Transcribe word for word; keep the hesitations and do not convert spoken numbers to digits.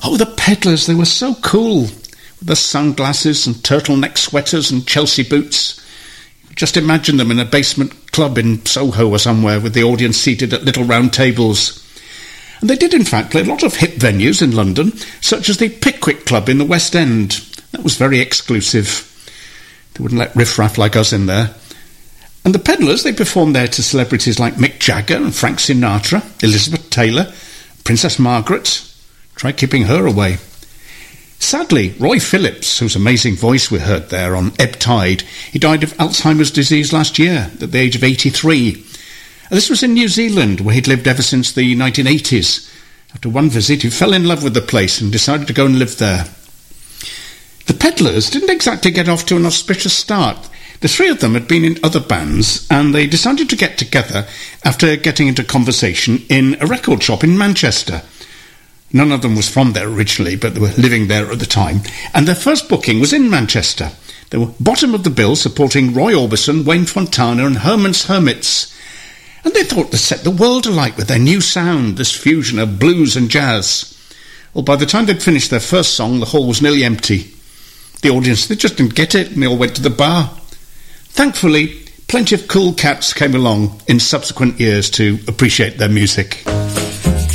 Oh, the Peddlers, they were so cool. With their sunglasses and turtleneck sweaters and Chelsea boots. Just imagine them in a basement club in Soho or somewhere with the audience seated at little round tables. And they did, in fact, play a lot of hip venues in London, such as the Pickwick Club in the West End. That was very exclusive. They wouldn't let riff-raff like us in there. And the Peddlers, they performed there to celebrities like Mick Jagger and Frank Sinatra, Elizabeth Taylor, Princess Margaret. Try keeping her away. Sadly, Roy Phillips, whose amazing voice we heard there on Ebb Tide, he died of Alzheimer's disease last year at the age of eighty-three. And this was in New Zealand, where he'd lived ever since the nineteen eighties. After one visit, he fell in love with the place and decided to go and live there. The Peddlers didn't exactly get off to an auspicious start. The three of them had been in other bands, and they decided to get together after getting into conversation in a record shop in Manchester. None of them was from there originally, but they were living there at the time. And their first booking was in Manchester. They were bottom of the bill, supporting Roy Orbison, Wayne Fontana and Herman's Hermits. And they thought to set the world alight with their new sound, this fusion of blues and jazz. Well, by the time they'd finished their first song, the hall was nearly empty. The audience, they just didn't get it, and they all went to the bar. Thankfully, plenty of cool cats came along in subsequent years to appreciate their music.